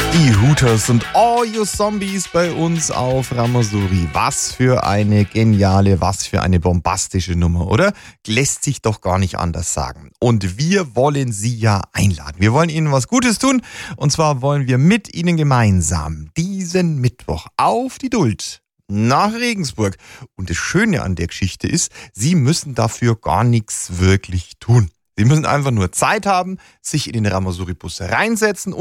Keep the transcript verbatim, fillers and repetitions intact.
Die Hooters und All You Zombies bei uns auf Ramasuri. Was für eine geniale, was für eine bombastische Nummer, oder? Lässt sich doch gar nicht anders sagen. Und wir wollen Sie ja einladen. Wir wollen Ihnen was Gutes tun. Und zwar wollen wir mit Ihnen gemeinsam diesen Mittwoch auf die Duld nach Regensburg. Und das Schöne an der Geschichte ist, Sie müssen dafür gar nichts wirklich tun. Sie müssen einfach nur Zeit haben, sich in den Ramasuri-Bus reinsetzen